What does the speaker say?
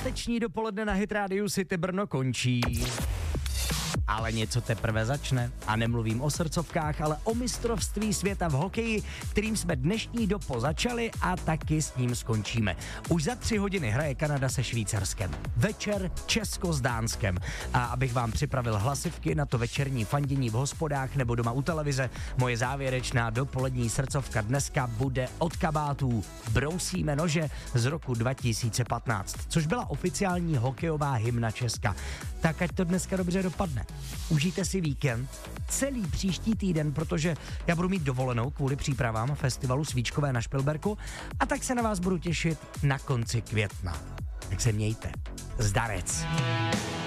Páteční dopoledne na Hit Radio City Brno končí. Ale něco teprve začne. A nemluvím o srdcovkách, ale o mistrovství světa v hokeji, kterým jsme dnešní dopo začali a taky s ním skončíme. Už za 3 hodiny hraje Kanada se Švýcarskem. Večer Česko s Dánskem. A abych vám připravil hlasivky na to večerní fandění v hospodách nebo doma u televize, moje závěrečná dopolední srdcovka dneska bude od kabátů Brousíme nože z roku 2015, což byla oficiální hokejová hymna Česka. Tak ať to dneska dobře dopadne. Užijte si víkend, celý příští týden, protože já budu mít dovolenou kvůli přípravám festivalu Svíčkové na Špilberku a tak se na vás budu těšit na konci května. Tak se mějte. Zdarec.